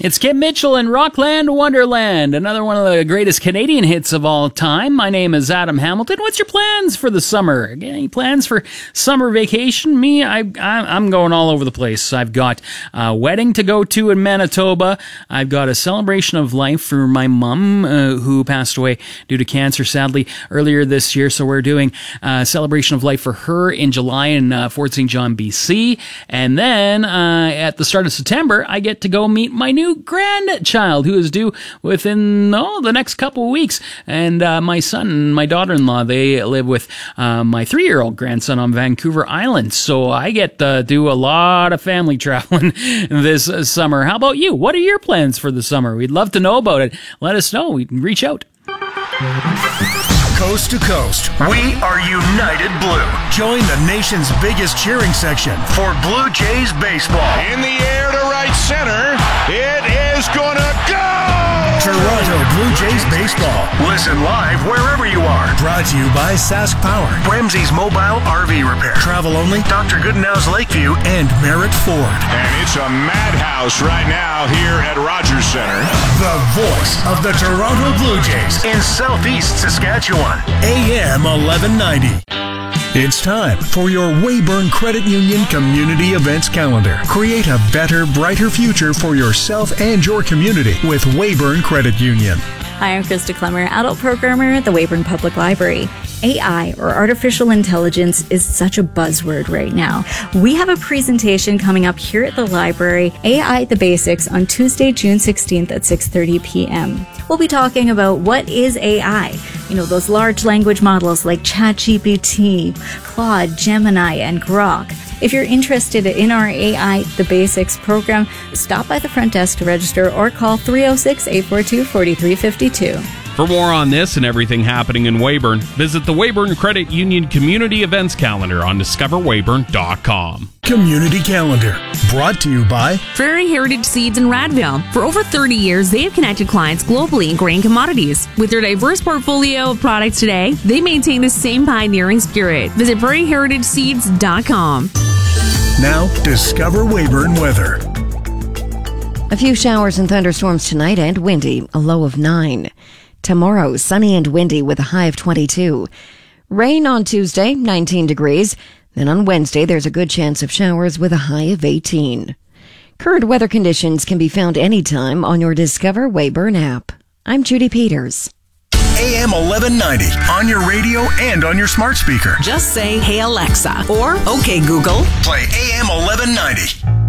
It's Kim Mitchell and Rockland Wonderland, another one of the greatest Canadian hits of all time. My name is Adam Hamilton. What's your plans for the summer? Any plans for summer vacation? Me, I'm going all over the place. I've got a wedding to go to in Manitoba. I've got a celebration of life for my mom, who passed away due to cancer, sadly, earlier this year. So we're doing a celebration of life for her in July in Fort St. John, BC. And then at the start of September, I get to go meet my new grandchild, who is due within the next couple of weeks. And my son and my daughter-in-law, they live with my 3-year-old grandson on Vancouver Island. So I get to do a lot of family traveling this summer. How about you? What are your plans for the summer? We'd love to know about it. Let us know. We can reach out. Coast to coast, we are United Blue. Join the nation's biggest cheering section for Blue Jays baseball. In the air to right center, it is gonna go! Toronto Blue Jays baseball. Listen live wherever you are. Brought to you by Sask Power, Ramsey's Mobile RV Repair, Travel Only, Dr. Goodenow's Lakeview, and Merritt Ford. And it's a madhouse right now here at Rogers Center. The voice of the Toronto Blue Jays in Southeast Saskatchewan. AM 1190. It's time for your Weyburn Credit Union Community Events Calendar. Create a better, brighter future for yourself and your community with Weyburn Credit Union. Hi, I'm Krista Clemmer, adult programmer at the Weyburn Public Library. AI, or artificial intelligence, is such a buzzword right now. We have a presentation coming up here at the library, AI at the Basics, on Tuesday, June 16th at 6:30 p.m. We'll be talking about what is AI. You know, those large language models like ChatGPT, Claude, Gemini, and Grok. If you're interested in our AI The Basics program, stop by the front desk to register or call 306-842-4352. For more on this and everything happening in Weyburn, visit the Weyburn Credit Union Community Events Calendar on discoverweyburn.com. Community Calendar, brought to you by Prairie Heritage Seeds in Radville. For over 30 years, they have connected clients globally in grain commodities. With their diverse portfolio of products today, they maintain the same pioneering spirit. Visit prairieheritageseeds.com. Now, Discover Weyburn weather. A few showers and thunderstorms tonight and windy, a low of 9. Tomorrow, sunny and windy with a high of 22. Rain on Tuesday, 19 degrees. Then on Wednesday, there's a good chance of showers with a high of 18. Current weather conditions can be found anytime on your Discover Weyburn app. I'm Judy Peters. AM 1190 on your radio and on your smart speaker. Just say, "Hey Alexa," or "Okay Google." Play AM 1190.